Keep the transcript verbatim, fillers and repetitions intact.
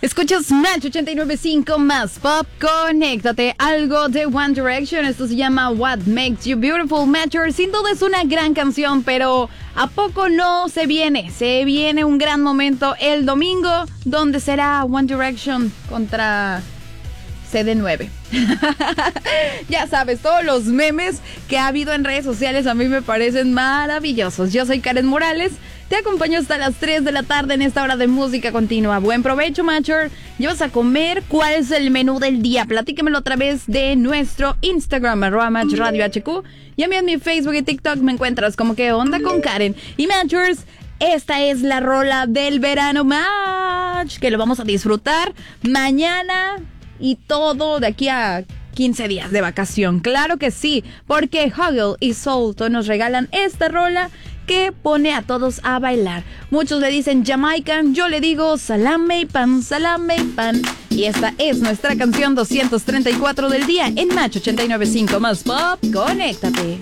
Escuchas Match ochenta y nueve punto cinco más Pop. Conéctate. Algo de One Direction. Esto se llama What Makes You Beautiful, Matcher. Sin duda es una gran canción, pero ¿a poco no se viene? Se viene un gran momento el domingo, donde será One Direction contra C D nueve. Ya sabes, todos los memes que ha habido en redes sociales a mí me parecen maravillosos. Yo soy Karen Morales. Te acompaño hasta las tres de la tarde en esta hora de música continua. Buen provecho, Matcher. ¿Llevas a comer? ¿Cuál es el menú del día? Platícamelo a través de nuestro Instagram, arroba Match Radio H Q. Y a mí en mi Facebook y TikTok me encuentras como ¿Qué onda con Karen? Y Matchers, esta es la rola del verano Match, que lo vamos a disfrutar mañana y todo de aquí a quince días de vacación. Claro que sí, porque Huggle y Soulto nos regalan esta rola que pone a todos a bailar. Muchos le dicen Jamaican, yo le digo salame y pan, salame y pan. Y esta es nuestra canción doscientos treinta y cuatro del día en Match ochenta y nueve punto cinco más Pop. Conéctate.